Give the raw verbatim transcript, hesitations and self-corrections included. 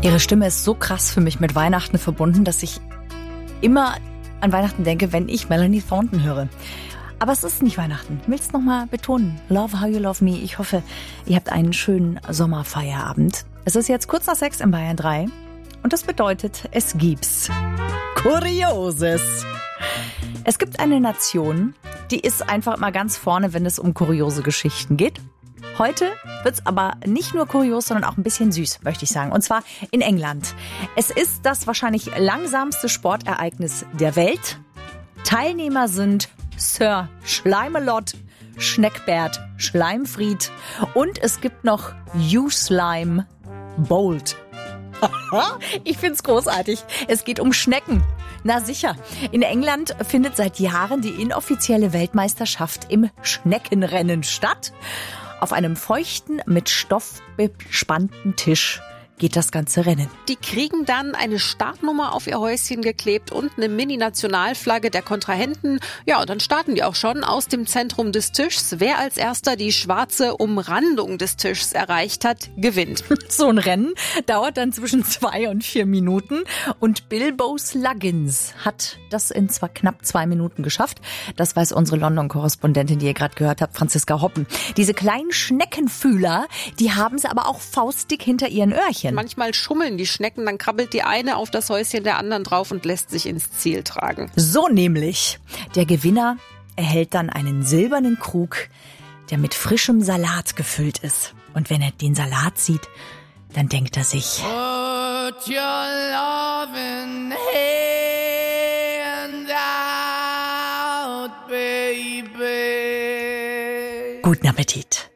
Ihre Stimme ist so krass für mich mit Weihnachten verbunden, dass ich immer an Weihnachten denke, wenn ich Melanie Thornton höre. Aber es ist nicht Weihnachten. Ich will es nochmal betonen. Love how you love me. Ich hoffe, ihr habt einen schönen Sommerfeierabend. Es ist jetzt kurz nach sechs in Bayern drei. Und das bedeutet, es gibt's Kurioses. Es gibt eine Nation, die ist einfach mal ganz vorne, wenn es um kuriose Geschichten geht. Heute wird's aber nicht nur kurios, sondern auch ein bisschen süß, möchte ich sagen. Und zwar in England. Es ist das wahrscheinlich langsamste Sportereignis der Welt. Teilnehmer sind Sir Schleimelott, Schneckbert, Schleimfried und es gibt noch U-Slime Bolt. Ich find's großartig. Es geht um Schnecken. Na sicher. In England findet seit Jahren die inoffizielle Weltmeisterschaft im Schneckenrennen statt. Auf einem feuchten, mit Stoff bespannten Tisch geht das ganze Rennen. Die kriegen dann eine Startnummer auf ihr Häuschen geklebt und eine Mini-Nationalflagge der Kontrahenten. Ja, und dann starten die auch schon aus dem Zentrum des Tischs. Wer als erster die schwarze Umrandung des Tischs erreicht hat, gewinnt. So ein Rennen dauert dann zwischen zwei und vier Minuten. Und Bilbo Sluggins hat das in zwar knapp zwei Minuten geschafft. Das weiß unsere London-Korrespondentin, die ihr gerade gehört habt, Franziska Hoppen. Diese kleinen Schneckenfühler, die haben sie aber auch faustdick hinter ihren Öhrchen. Manchmal schummeln die Schnecken, dann krabbelt die eine auf das Häuschen der anderen drauf und lässt sich ins Ziel tragen. So nämlich. Der Gewinner erhält dann einen silbernen Krug, der mit frischem Salat gefüllt ist. Und wenn er den Salat sieht, dann denkt er sich: Put your loving hand out, baby. Guten Appetit.